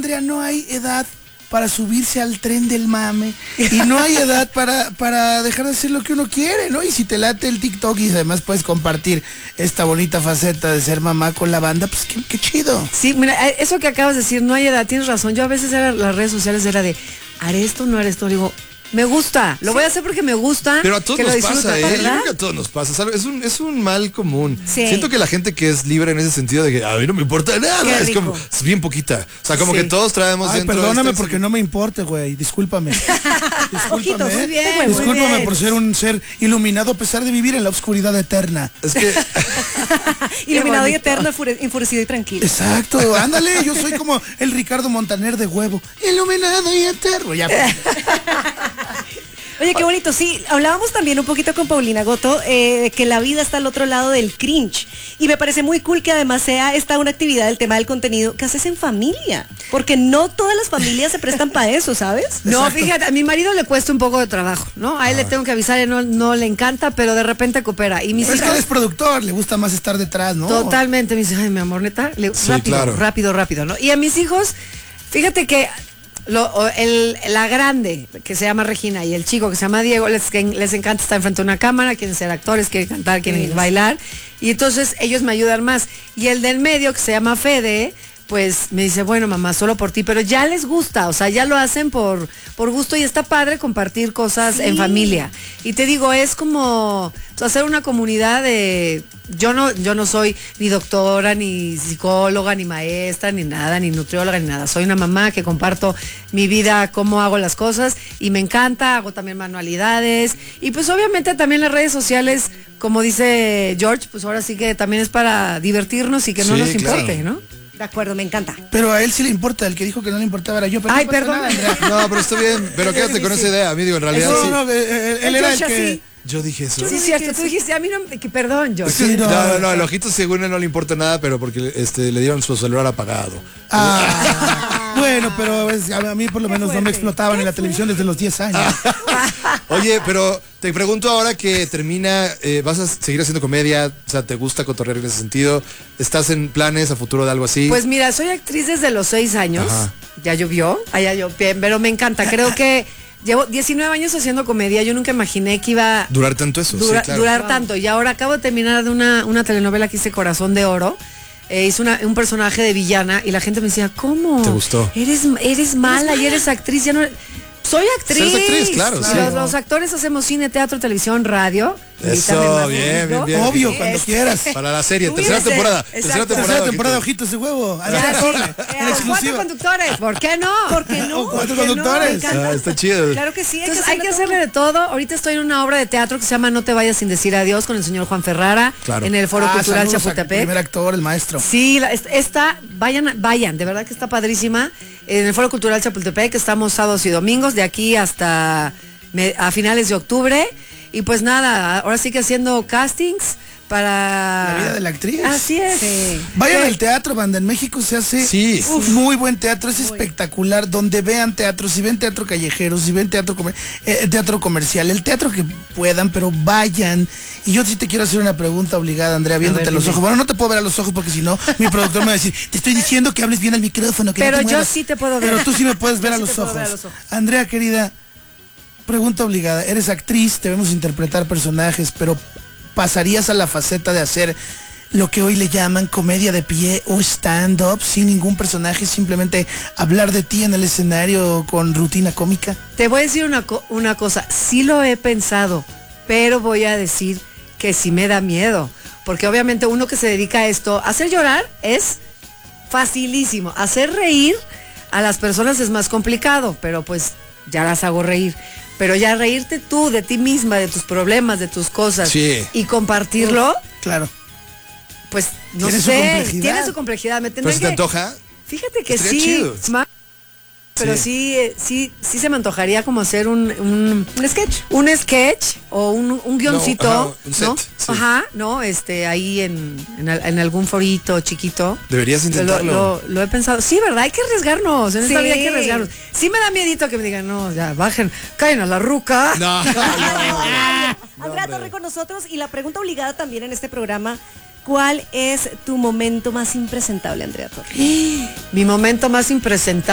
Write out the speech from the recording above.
Andrea, no hay edad para subirse al tren del mame y no hay edad para dejar de hacer lo que uno quiere, ¿no? Y si te late el TikTok y además puedes compartir esta bonita faceta de ser mamá con la banda, pues qué chido. Sí, mira, eso que acabas de decir, no hay edad, tienes razón. Yo a veces las redes sociales era de, haré esto, no haré esto, digo, me gusta, lo voy a hacer porque me gusta. Pero a todos nos pasa, ¿verdad? Yo creo que a todos nos pasa, ¿sabes? Es un mal común. Sí. Siento que la gente que es libre en ese sentido de que a mí no me importa nada, es como, es bien poquita. O sea, como que todos traemos dentro perdóname porque no me importe, güey, discúlpame. Ojito, muy bien, güey, discúlpame muy bien. por ser un ser iluminado a pesar de vivir en la oscuridad eterna. Es que... Iluminado y eterno, enfurecido y tranquilo. Exacto, ándale, yo soy como el Ricardo Montaner de Huevo. Iluminado y eterno. Ya. Oye, qué bonito, sí, hablábamos también un poquito con Paulina Goto, que la vida está al otro lado del cringe, y me parece muy cool que además sea esta una actividad del tema del contenido que haces en familia, porque no todas las familias se prestan para eso, ¿sabes? No, fíjate, a mi marido le cuesta un poco de trabajo, ¿no? A él le tengo que avisar, no le encanta, pero de repente coopera. Y mis Es que hijos, él es productor, le gusta más estar detrás, ¿no? totalmente, me dice, ay, mi amor, neta, Sí, rápido, claro. ¿no? Y a mis hijos, fíjate que la grande, que se llama Regina, y el chico que se llama Diego, les encanta estar enfrente de una cámara, quieren ser actores, quieren cantar, quieren bailar, y entonces ellos me ayudan más. Y el del medio, que se llama Fede, pues me dice, bueno, mamá, solo por ti, pero ya les gusta, o sea, ya lo hacen por gusto, y está padre compartir cosas en familia. Y te digo, es como hacer una comunidad de... Yo no soy ni doctora, ni psicóloga, ni maestra, ni nada, ni nutrióloga, ni nada. Soy una mamá que comparto mi vida, cómo hago las cosas, y me encanta, hago también manualidades, y pues obviamente también las redes sociales, como dice George, pues ahora sí que también es para divertirnos y que no Sí, nos claro. importe, ¿no? De acuerdo, me encanta. Pero a él sí le importa, el que dijo que no le importaba era yo. Pero Ay, no pasa perdón. nada, Andrea. No, pero está bien, pero quédate con esa idea, a mí digo, en realidad sí. No, él era el que... Yo dije eso. Sí, cierto, tú dijiste, a mí no, perdón, Es George. que- Sí, no, el ojito según él no le importa nada, pero porque le dieron su celular apagado. Bueno, pero a mí por lo menos no me explotaban en la televisión desde los 10 años. Oye, pero te pregunto ahora que termina, ¿vas a seguir haciendo comedia? O sea, ¿te gusta cotorrear en ese sentido? ¿Estás en planes a futuro de algo así? Pues mira, soy actriz desde los 6 años. Ajá. Ya llovió, pero me encanta. Creo que llevo 19 años haciendo comedia. Yo nunca imaginé que iba a durar tanto eso, sí, claro. durar tanto. Y ahora acabo de terminar de una telenovela que hice Corazón de Oro. Hice un personaje de villana y la gente me decía, ¿cómo? ¿Te gustó? Eres mala y eres actriz. Ya no... Soy actriz. Eres actriz, claro, sí. Los actores hacemos cine, teatro, televisión, radio. Eso, Invítame más, bien, ¿no? bien. Obvio, cuando quieras. Para la serie, Tú tercera dices, temporada. exacto. Tercera temporada, Ojito. Ojitos de Huevo. A Ya, la sí. torre, en Con 4 exclusiva. conductores, ¿por qué no? ¿Por qué no? O 4 ¿Por qué no? conductores. Me encanta. Está chido. Claro que sí, Entonces hay que hacerle de todo. Ahorita estoy en una obra de teatro que se llama No te vayas sin decir adiós con el señor Juan Ferrara, Claro. en el Foro Cultural saludos al Chapultepec. primer actor, el maestro. Sí, vayan, de verdad que está padrísima. En el Foro Cultural Chapultepec estamos sábados y domingos, de aquí hasta a finales de octubre. Y pues nada, ahora sí que haciendo castings para... La vida de la actriz. Así es. Sí. Vayan al teatro, banda. En México se hace Sí. muy buen teatro, es espectacular. Donde vean teatro, si ven teatro callejero, si ven teatro, teatro comercial, el teatro que puedan, pero vayan. Y yo sí te quiero hacer una pregunta obligada, Andrea, viéndote a los ojos. Bueno, no te puedo ver a los ojos porque si no, mi productor me va a decir, te estoy diciendo que hables bien al micrófono. Que Pero no te yo muevas". sí te puedo ver. Pero tú sí me puedes ver Yo a sí los te puedo ojos. ver a los ojos. Andrea, querida, pregunta obligada. Eres actriz, te vemos interpretar personajes, pero ¿pasarías a la faceta de hacer lo que hoy le llaman comedia de pie o stand-up sin ningún personaje, simplemente hablar de ti en el escenario con rutina cómica? Te voy a decir una cosa, sí lo he pensado, pero voy a decir que sí me da miedo, porque obviamente uno que se dedica a esto, hacer llorar es facilísimo, hacer reír a las personas es más complicado, pero pues ya las hago reír. Pero ya reírte tú de ti misma, de tus problemas, de tus cosas, Sí. y compartirlo, Claro. pues no Tiene su sé, complejidad. tiene su complejidad. Me ¿Pero tendré si te antoja? Fíjate que Estaría sí, chido. pero sí se me antojaría como hacer un sketch. Un sketch o un guioncito, No, ajá, un set, ¿no? sí. Ajá, ¿no? Ahí en algún forito chiquito. Deberías intentarlo. Lo he pensado. Sí, ¿verdad? Hay que arriesgarnos. En esta Sí. vida hay que arriesgarnos. Sí me da miedito que me digan, no, ya, bajen, caen a la ruca. No, Andrea Torre con nosotros, y la pregunta obligada también en este programa, ¿cuál es tu momento más impresentable, Andrea Torre? Mi momento más impresentable.